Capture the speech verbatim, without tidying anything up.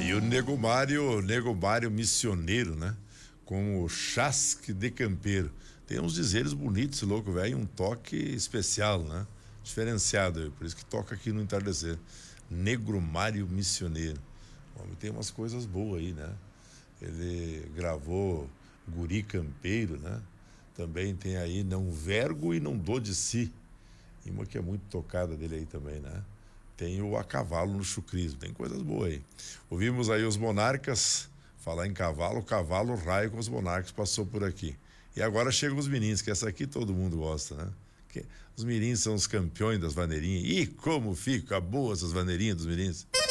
E o Nego Mário, Nego Mário missioneiro, né? Com o chasque de campeiro. Tem uns dizeres bonitos, esse louco velho, um toque especial, né? Diferenciado, por isso que toca aqui no entardecer. Negro Mário missioneiro. O homem tem umas coisas boas aí, né? Ele gravou Guri Campeiro, né? Também tem aí Não Vergo e Não Dou de Si. E uma que é muito tocada dele aí também, né? Tem o A Cavalo no Chucrismo, tem coisas boas aí. Ouvimos aí os Monarcas, falar em cavalo, o cavalo raio com os Monarcas passou por aqui. E agora chegam os mirins, que essa aqui todo mundo gosta, né? Que os mirins são os campeões das vaneirinhas. E como fica boa essas vaneirinhas dos mirins.